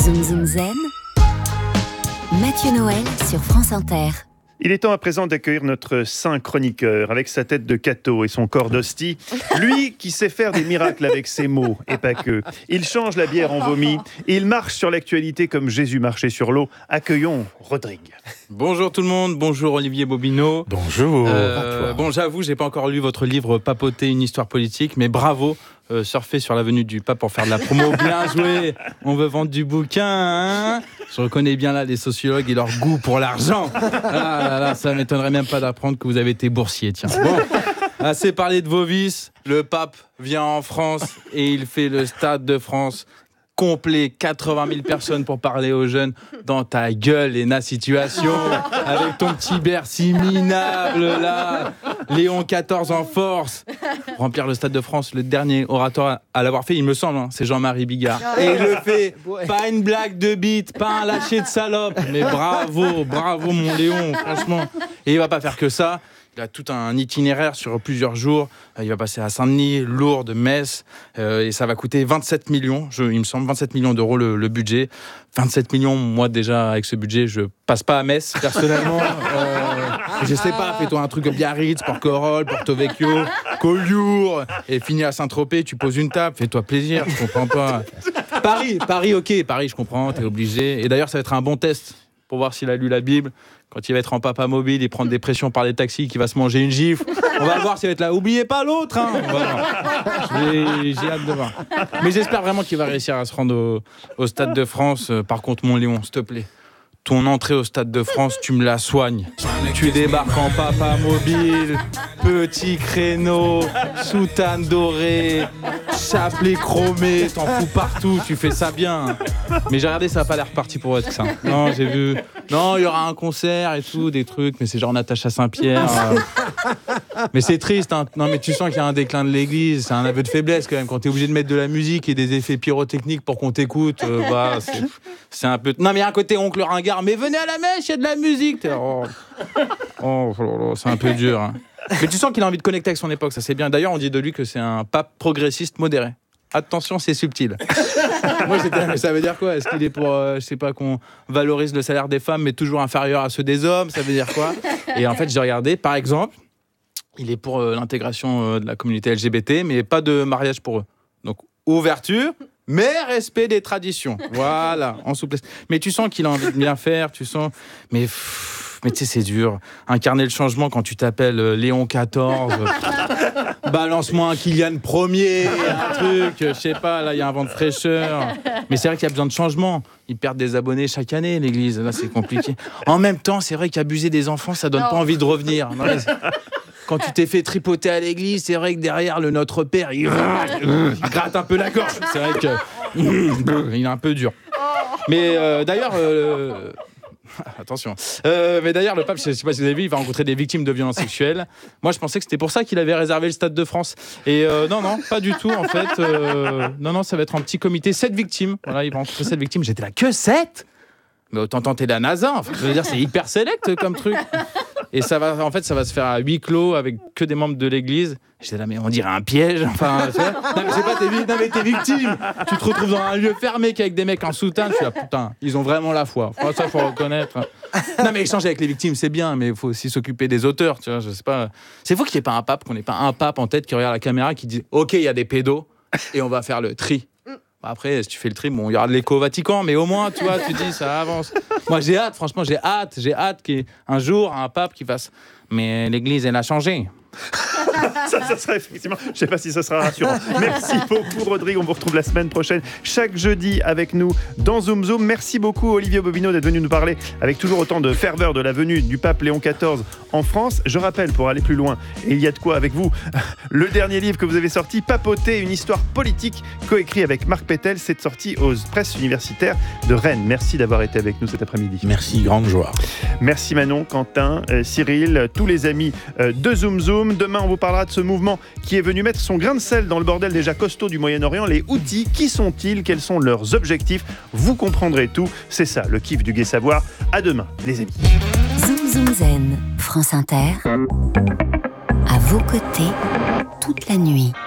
Zoom Zoom Zen, Mathieu Noël sur France Inter. Il est temps à présent d'accueillir notre saint chroniqueur avec sa tête de Cato et son corps d'hostie. Lui qui sait faire des miracles avec ses mots et pas que. Il change la bière en vomi. Il marche sur l'actualité comme Jésus marchait sur l'eau. Accueillons Rodrigue. Bonjour tout le monde, bonjour Olivier Bobineau. Bonjour. Bon, j'avoue, j'ai pas encore lu votre livre Papoter une histoire politique, mais bravo. Surfer sur l'avenue du Pape pour faire de la promo, bien joué. On veut vendre du bouquin, hein. Je reconnais bien là les sociologues et leur goût pour l'argent. Ah là, ça m'étonnerait même pas d'apprendre que vous avez été boursier, tiens. Bon, assez parlé de vos vices. Le Pape vient en France et il fait le Stade de France complet, 80 000 personnes pour parler aux jeunes. Dans ta gueule, Léna Situation, avec ton petit Bercy minable là, Léon XIV en force. Remplir le Stade de France, le dernier orateur à l'avoir fait, il me semble, hein, c'est Jean-Marie Bigard. Et il le fait, pas une blague de bite, pas un lâcher de salope, mais bravo mon Léon, franchement. Et il va pas faire que ça. Il a tout un itinéraire sur plusieurs jours. Il va passer à Saint-Denis, Lourdes, Metz. Et ça va coûter 27 millions, il me semble, 27 millions d'euros le budget. 27 millions, moi déjà, avec ce budget, je passe pas à Metz, personnellement. Je sais pas, fais-toi un truc à Biarritz, Porquerolles, Porto Vecchio, Collioure, et finis à Saint-Tropez, tu poses une table, fais-toi plaisir, je comprends pas. Paris, ok, Paris, je comprends, t'es obligé. Et d'ailleurs, ça va être un bon test pour voir s'il a lu la Bible. Quand il va être en papa mobile et prendre des pressions par les taxis, qu'il va se manger une gifle. On va voir s'il va être là. Oubliez pas l'autre, hein. On va voir. J'ai hâte de voir. Mais j'espère vraiment qu'il va réussir à se rendre au Stade de France. Par contre, mon Léon, s'il te plaît, ton entrée au Stade de France, tu me la soignes. Tu débarques en papa mobile, petit créneau, soutane dorée, chapelet chromé, t'en fous partout, tu fais ça bien. Mais j'ai regardé, ça n'a pas l'air parti pour être ça. Non, j'ai vu. Non, il y aura un concert et tout, des trucs, mais c'est genre Natacha Saint-Pierre. Mais c'est triste, hein. Non, mais tu sens qu'il y a un déclin de l'église, c'est un aveu de faiblesse quand même. Quand t'es obligé de mettre de la musique et des effets pyrotechniques pour qu'on t'écoute, c'est un peu. Non, mais il y a un côté oncle ringard, mais venez à la messe, il y a de la musique. C'est un peu dur. Hein. Mais tu sens qu'il a envie de connecter avec son époque, ça c'est bien. D'ailleurs, on dit de lui que c'est un pape progressiste modéré. Attention, c'est subtil. Moi, ça veut dire quoi ? Est-ce qu'il est pour, je sais pas, qu'on valorise le salaire des femmes, mais toujours inférieur à ceux des hommes ? Ça veut dire quoi ? Et en fait, j'ai regardé, par exemple, il est pour l'intégration de la communauté LGBT, mais pas de mariage pour eux. Donc, ouverture, mais respect des traditions. Voilà, en souplesse. Mais tu sens qu'il a envie de bien faire, tu sens... Mais tu sais, c'est dur. Incarner le changement quand tu t'appelles Léon XIV. Balance-moi un Kylian Ier, un truc. Je sais pas, là, il y a un vent de fraîcheur. Mais c'est vrai qu'il y a besoin de changement. Ils perdent des abonnés chaque année, l'église. Là, c'est compliqué. En même temps, c'est vrai qu'abuser des enfants, ça donne pas envie de revenir. Non, mais quand tu t'es fait tripoter à l'église, c'est vrai que derrière, le Notre Père, il gratte un peu la gorge. C'est vrai qu'il est un peu dur. Mais d'ailleurs... Attention. Mais d'ailleurs, le pape, je ne sais pas si vous avez vu, il va rencontrer des victimes de violences sexuelles. Moi, je pensais que c'était pour ça qu'il avait réservé le Stade de France. Et non, pas du tout, en fait. Non, ça va être un petit comité, 7 victimes. Voilà, il va rencontrer 7 victimes. J'étais là, que 7 ? Mais autant tenter la NASA. Enfin, je veux dire, c'est hyper select comme truc. Et ça va se faire à huis clos avec que des membres de l'église. J'étais là, mais on dirait un piège. Enfin, non, mais c'est pas t'es victime. Tu te retrouves dans un lieu fermé qu'avec des mecs en soutane. Je suis là, putain, ils ont vraiment la foi. Enfin, ça, faut reconnaître. Non, mais échanger avec les victimes, c'est bien, mais il faut aussi s'occuper des auteurs. Tu vois, je sais pas. C'est fou qu'il n'y ait pas un pape, qu'on n'ait pas un pape en tête qui regarde la caméra, qui dit, OK, il y a des pédos et on va faire le tri. Après, si tu fais le tri, bon, il y aura de l'écho au Vatican, mais au moins, tu vois, tu dis, ça avance. Moi, j'ai hâte, franchement, j'ai hâte qu'il y ait un jour un pape qui fasse. Mais l'église, elle a changé. Ça sera effectivement, je ne sais pas si ça sera rassurant. Merci beaucoup Rodrigue, on vous retrouve la semaine prochaine, chaque jeudi avec nous dans Zoom Zoom. Merci beaucoup Olivier Bobineau d'être venu nous parler avec toujours autant de ferveur de la venue du pape Léon XIV en France. Je rappelle, pour aller plus loin, et il y a de quoi avec vous, le dernier livre que vous avez sorti, Papoter, une histoire politique, coécrit avec Marc Pétel, c'est sorti aux presses universitaires de Rennes. Merci d'avoir été avec nous cet après-midi. Merci, grande joie. Merci Manon, Quentin, Cyril, tous les amis de Zoom Zoom. Demain, on vous parlera de ce mouvement qui est venu mettre son grain de sel dans le bordel déjà costaud du Moyen-Orient. Les Houthis, qui sont-ils ? Quels sont leurs objectifs ? Vous comprendrez tout. C'est ça, le kiff du Gai Savoir. À demain, les amis. Zoom Zoom Zen, France Inter, à vos côtés, toute la nuit.